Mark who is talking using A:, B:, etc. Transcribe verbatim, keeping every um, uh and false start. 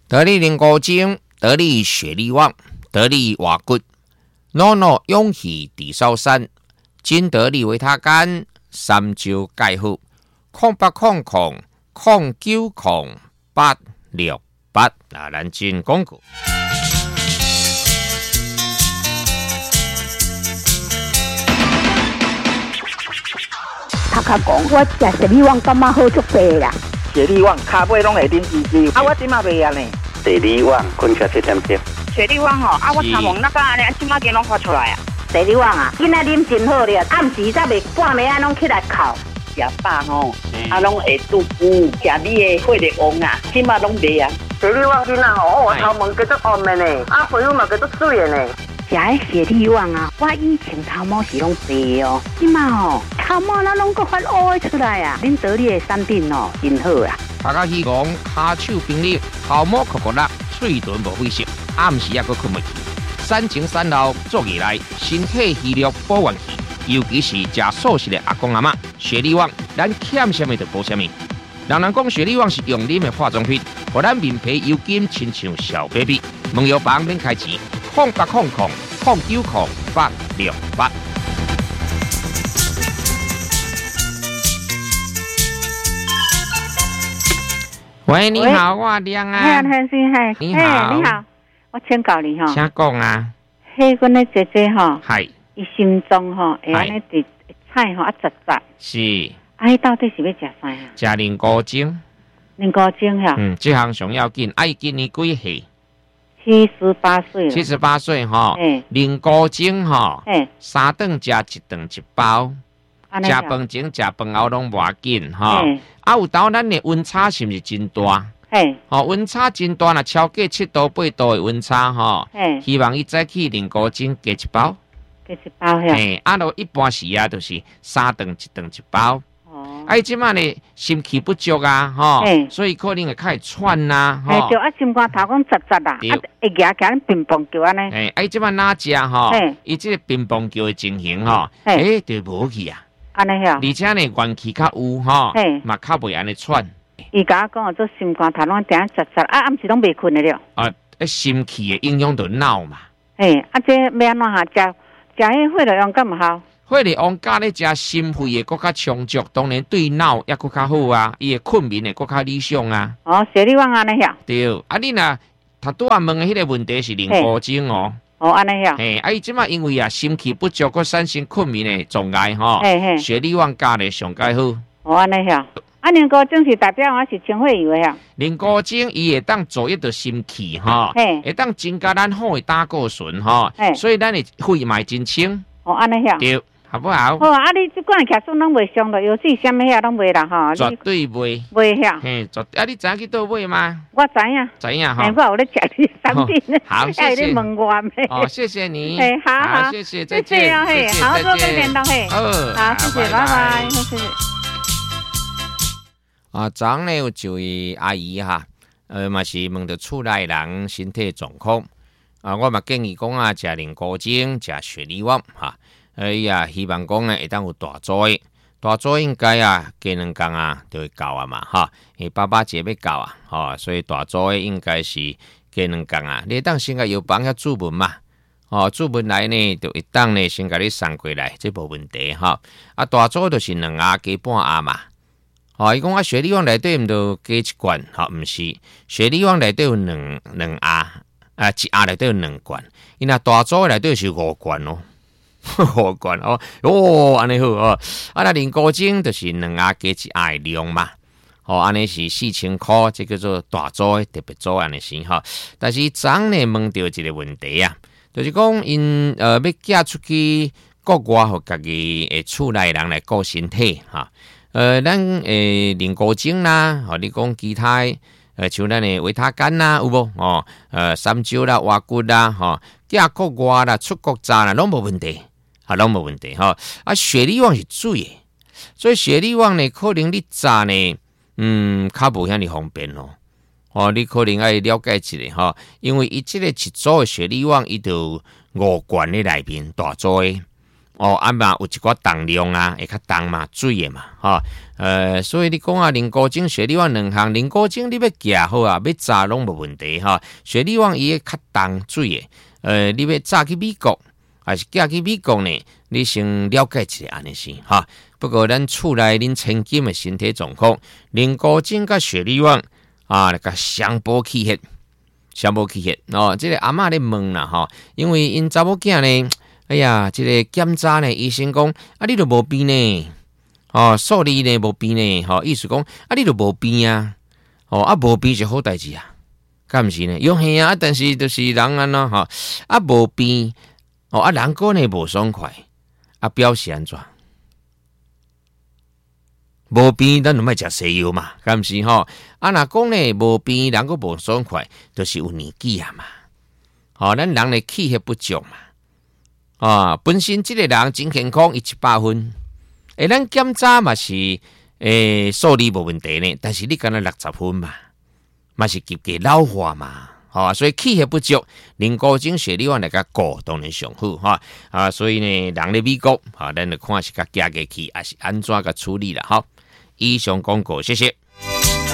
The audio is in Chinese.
A: 得力灵骨精，得力血力旺，得力瓦骨，诺诺勇气地烧山，金得力维他干，三焦钙护，空八空空空九空八六八，那咱进广告。
B: 头壳讲，我食雪力旺感觉好足济啦。
C: 雪力旺骹尾拢会啉滋滋，啊，我即马袂啊呢。
D: 雪力旺困觉七点钟。
E: 雪力旺吼，啊，我参望那个安尼，即马间拢发出来啊。
B: 雪力旺啊，今仔啉真好咧，暗时才袂半暝啊，拢起来哭。
E: 食饱吼，啊，拢会肚腹，食你的血力旺啊，即马拢袂啊。
C: 雪力旺囡仔吼，我头毛叫做红的呢，啊，皮肤嘛叫做水的呢。
B: 食迄雪力旺啊，我以前头毛是拢白哦，即马吼头毛那拢个发乌的出来啊！恁得力的产品哦，真好啊！
A: 大家希望骹手冰力，头毛酷酷辣，嘴唇无灰色，暗时也阁困袂去。产前产后做起来，身体虚弱保元气，尤其是食素食的阿公阿嬷，雪力旺咱欠什么就补什么。人人讲雪力旺是用啉的化妆品，互咱面皮油金亲像小 baby。问药房免开钱。空八空空空九空八六八。喂，你好，我亮啊。
B: 嘿，先生，嘿，
A: 你好，
B: 你好，我请教你吼。
A: 请讲啊。
B: 迄阮的姐姐吼，
A: 系，
B: 伊心脏吼会安尼直菜吼啊杂杂。
A: 是。
B: 啊，伊到底是要食啥啊？
A: 食灵骨精。
B: 灵骨精呀。
A: 嗯，这项上要紧，爱今年几岁？
B: 七十八岁了，
A: 七十八岁哈，灵骨精哈，三顿食一顿一包，食饭前食饭后拢无要紧哈。啊，有当咱的温差是毋是真大？嘿，哦，温差真大，若超过七度八度的温差哈，希望伊早起灵骨精加一包，
B: 加一包呀。嘿，
A: 啊，落一般时啊，就是三顿一顿一包。啊，伊即摆呢心气不足啊，吼，所以可能会开始喘呐，
B: 吼。哎，对啊，心肝头讲杂杂啦，啊，会夹夹乒乓球安尼。
A: 哎，啊，伊即摆哪食吼？伊即个乒乓球的情形吼，哎，就无去啊。
B: 安尼呀。
A: 而且呢，元气较有吼，嘛较袂安尼喘。
B: 伊甲我讲做心肝头拢定杂杂，啊，暗时拢袂困的了。
A: 啊，心气的影响到脑嘛。
B: 哎，啊，这要安怎下食？食迄血力旺敢有效？
A: 血力旺加咧食心肺的更较充足，当然对脑也更较好啊，伊的困眠会更较理想啊。
B: 哦，雪力旺安尼呀。对，
A: 啊，你若他拄仔问的迄个问题是灵骨精哦。
B: 哦，安尼呀。
A: 嘿，啊，伊即马因为啊心气不足，佮产生困眠的障碍吼。嘿嘿。雪力旺加咧上介好。
B: 哦，安尼呀。啊，灵骨精是代表我是清血油的呀。
A: 灵骨精伊会当左右着心气吼，会当增加咱好的胆固醇吼，所以咱的肺嘛真清。
B: 哦，安尼呀。
A: 对。好不好？
B: 好啊！你即款客数拢袂上了，尤其什么遐拢袂啦吼。
A: 绝对袂。
B: 袂遐。
A: 嘿，绝啊！你知影去倒买吗？
B: 我知影。
A: 知影哈。
B: 我有咧食你产品。
A: 好，谢谢。
B: 问我咩？
A: 哦，谢谢你。
B: 嘿，好好，
A: 谢谢，再见。
B: 嘿，好，多跟联动嘿。
A: 哦，
B: 好，谢谢，拜拜，谢谢。
A: 啊，昨呢有一位阿姨哈，呃，嘛是问到厝内人身体状况，啊，我嘛建议讲啊，食灵骨精，食雪力旺哈。哎呀，希望讲呢会当有大做的，大做应该啊，加两工啊就会到啊嘛，哈，因为爸爸节要到啊，吼，所以大做的应该是加两工啊。你当先甲药房遐注文嘛，哦，注文来呢，就一当呢先甲你送过来，这无问题哈。啊，大做就是两盒加半盒嘛，哦，伊讲啊，雪力旺内底毋就加一罐，吼，毋是，雪力旺内底有两两盒，啊，一盒内底有两罐，伊若大做内底是五罐哦。五罐哦，哦，安尼好哦。啊，那灵骨精就是两盒加一盒的量嘛。哦，安尼是四千块，这叫做大组的特别组安尼是哈。但是昨呢问到一个问题啊，就是讲因呃要寄出去国外，互家己诶厝内人来顾身体哈。呃，咱诶灵骨精啦，吼你讲其他呃像咱诶维他干啦，有无？哦，呃三焦啦、瓦骨啦，吼寄国外啦、出国站啦，拢无问题。啊，拢无问题哈。啊，雪力旺是水的，所以雪力旺呢，可能你炸呢，嗯，较无遐尼方便咯。哦，你可能要了解一下哈，因为伊即个一组的雪力旺，伊就五罐的内面大组的， 哦，啊嘛有一寡重量啊，会较重嘛，水的嘛，哈、哦，呃，所以你讲啊，菱膏精、雪利旺两项，菱膏精你要夹好啊，要炸拢无问题哈、哦，雪利旺伊会较重水的，呃，你要炸去美国，还是寄去美国呢？你先了解一下安尼先哈。不过咱厝内恁千金的身体状况，菱膏精甲雪利旺啊，那个双胞气血，双胞气血哦，这个阿嬷咧问啦哈，因为因查某囝呢。哎呀，这个检查呢，医生讲啊，你都无病呢，哦，数理呢无病呢，吼、哦，意思讲啊，你都无病啊，哦，啊无病是好代志啊，敢毋是呢？用嘿啊，但是就是人安咯，吼、哦，啊无病，哦，啊人个呢无爽快，啊表示安怎？无病，咱就莫食西药嘛，敢毋是吼？啊若讲呢无病，人个无爽快，就是有年纪啊嘛，哦，咱人的气血不足嘛。啊，本身这个人真健康，伊一百分。诶，咱检查嘛是诶数理无问题呢，但是你敢若六十分嘛，嘛是急剧老化嘛，啊，所以气血不足，菱膏精、雪利旺来个顾当然上好哈啊，所以呢，人咧美国啊，咱就看是甲加加去，还是安怎个处理啦？好，以上广告，谢谢。